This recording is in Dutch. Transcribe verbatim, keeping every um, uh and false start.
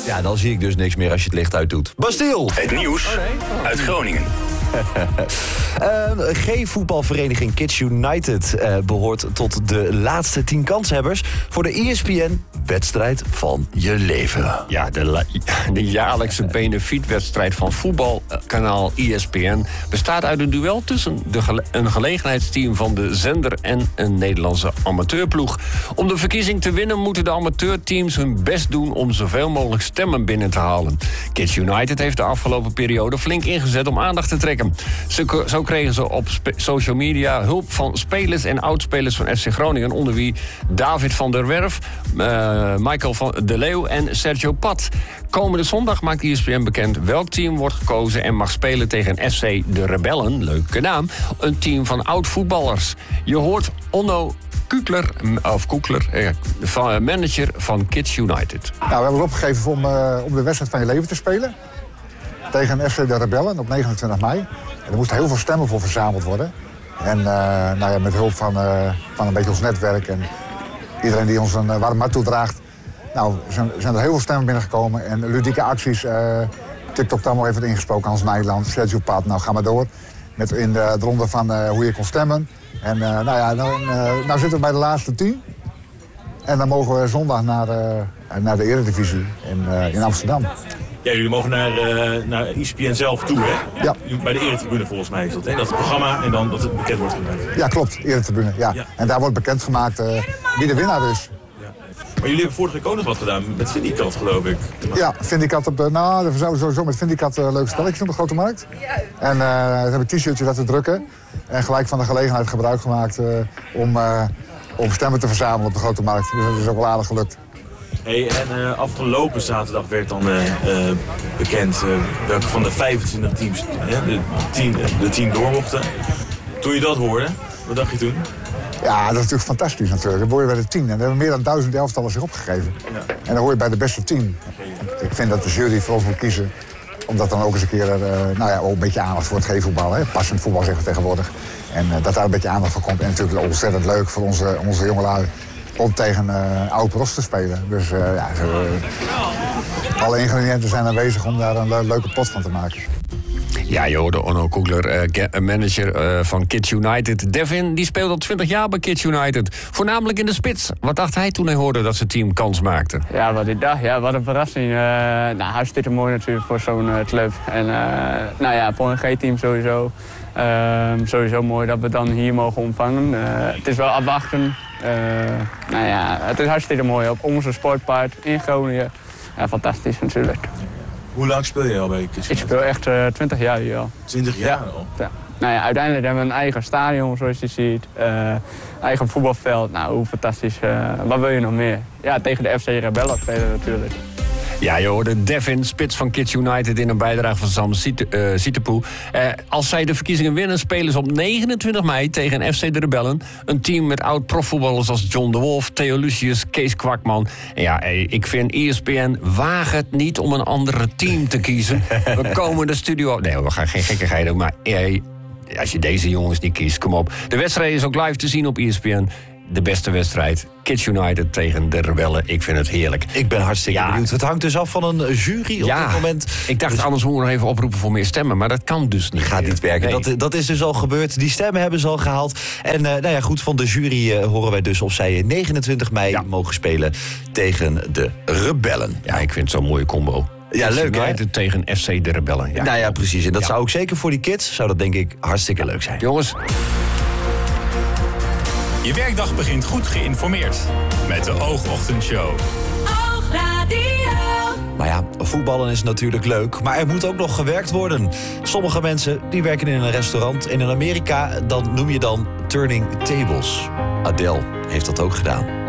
Ja, dan zie ik dus niks meer als je het licht uit doet. Bastiel! Het nieuws oh, nee. oh. uit Groningen. uh, G-voetbalvereniging Kids United uh, behoort tot de laatste tien kanshebbers voor de E S P N-wedstrijd van je leven. Ja, de, la- de jaarlijkse benefietwedstrijd van voetbalkanaal E S P N bestaat uit een duel tussen de gele- een gelegenheidsteam van de zender en een Nederlandse amateurploeg. Om de verkiezing te winnen moeten de amateurteams hun best doen om zoveel mogelijk stemmen binnen te halen. Kids United heeft de afgelopen periode flink ingezet om aandacht te trekken. Zo, zo kregen ze op spe- social media hulp van spelers en oudspelers van F C Groningen, onder wie David van der Werf, uh, Michael van de Leeuw en Sergio Pat. Komende zondag maakt E S P N bekend welk team wordt gekozen en mag spelen tegen F C de Rebellen, leuke naam, een team van oud-voetballers. Je hoort Onno Kukler, of Koekler, eh, van, manager van Kids United. Nou, we hebben ons opgegeven om, uh, om de wedstrijd van je leven te spelen. Tegen F C de Rebellen op negenentwintig mei. En er moesten heel veel stemmen voor verzameld worden. En uh, nou ja, met hulp van, uh, van een beetje ons netwerk en iedereen die ons een uh, warm hart toedraagt. Nou, zijn, zijn er heel veel stemmen binnengekomen. En ludieke acties. Uh, TikTok daar nog even ingesproken, Hans Nijland, Sergio Pat. Nou, ga maar door. Met in de, de ronde van uh, hoe je kon stemmen. En uh, nou ja, nou, uh, nou zitten we bij de laatste tien. En dan mogen we zondag naar, uh, naar de Eredivisie in, uh, in Amsterdam. Ja, jullie mogen naar, uh, naar E S P N zelf toe, hè? Ja. Bij de Eretribune volgens mij is dat, hè? Dat het programma en dan dat het bekend wordt gemaakt. Ja, klopt. Eretribune, ja. ja. En daar wordt bekendgemaakt uh, wie de winnaar is. Ja. Maar jullie hebben vorige week ook nog wat gedaan met Vindicat, geloof ik. Ja, Vindicat op de... Nou, we zouden sowieso met Vindicat uh, leuke spelletjes op de Grote Markt. En uh, we hebben een t-shirtje dat te drukken. En gelijk van de gelegenheid gebruik gemaakt uh, om, uh, om stemmen te verzamelen op de Grote Markt. Dus dat is ook wel aardig gelukt. Hey, en uh, afgelopen zaterdag werd dan uh, uh, bekend uh, welke van de vijfentwintig teams uh, de, tien, de tien door mochten. Toen je dat hoorde, wat dacht je toen? Ja, dat is natuurlijk fantastisch natuurlijk. Dan hoor je bij de tien. En er hebben meer dan duizend elftallen zich opgegeven. Ja. En dan hoor je bij de beste tien. Ik vind dat de jury voor ons moet kiezen. Omdat dan ook eens een keer uh, nou ja, ook een beetje aandacht voor het G-voetbal. Hè? Passend voetbal zeggen we tegenwoordig. En uh, dat daar een beetje aandacht voor komt. En natuurlijk ontzettend leuk voor onze, onze jongelui om tegen uh, oud-pros te spelen. Dus uh, ja, zo, uh, alle ingrediënten zijn aanwezig om daar een le- leuke pot van te maken. Ja, je hoorde Onno Koegler, uh, manager uh, van Kids United. Devin, die speelt al twintig jaar bij Kids United. Voornamelijk in de spits. Wat dacht hij toen hij hoorde dat zijn team kans maakte? Ja, wat ik dacht. Ja, wat een verrassing. Uh, nou, hartstikke mooi natuurlijk voor zo'n uh, club. En uh, nou ja, voor een G-team sowieso. Uh, sowieso mooi dat we dan hier mogen ontvangen. Uh, het is wel afwachten. Uh, nou ja, het is hartstikke mooi op onze sportpark in Groningen. Ja, fantastisch natuurlijk. Hoe lang speel je al bij Kids United? Ik speel echt uh, twintig jaar hier al. twintig jaar ja. al? Ja. Nou ja, uiteindelijk hebben we een eigen stadion, zoals je ziet. Uh, eigen voetbalveld. Nou, hoe fantastisch. Uh, wat wil je nog meer? Ja, tegen de F C Rebellen spelen natuurlijk. Ja, je hoorde Devin, spits van Kids United, in een bijdrage van Sam Sietepoe. Uh, als zij de verkiezingen winnen, spelen ze op negenentwintig mei tegen F C de Rebellen. Een team met oud-profvoetballers als John de Wolf, Theo Lucius, Kees Kwakman. En ja, ik vind E S P N, waag het niet om een andere team te kiezen. We komen de studio... Nee, we gaan geen gekkigheid doen, maar hey, als je deze jongens niet kiest, kom op. De wedstrijd is ook live te zien op E S P N. De beste wedstrijd, Kids United tegen de Rebellen. Ik vind het heerlijk. Ik ben hartstikke ja. benieuwd. Het hangt dus af van een jury op ja. dit moment. Ik dacht, dus... anders moeten we nog even oproepen voor meer stemmen. Maar dat kan dus niet. Gaat niet werken. Nee. Dat, dat is dus al gebeurd. Die stemmen hebben ze al gehaald. En uh, nou ja, goed, van de jury uh, horen wij dus of zij negenentwintig mei ja. mogen spelen tegen de Rebellen. Ja, ik vind het zo'n mooie combo. Ja, leuk, United hè? tegen F C de Rebellen. Ja. Nou ja, precies. En dat ja. zou ook zeker voor die kids, zou dat denk ik hartstikke ja. leuk zijn. Jongens... Je werkdag begint goed geïnformeerd met de Oogochtendshow. Oogradio. Maar ja, voetballen is natuurlijk leuk, maar er moet ook nog gewerkt worden. Sommige mensen die werken in een restaurant. En in Amerika dan noem je dan turning tables. Adele heeft dat ook gedaan.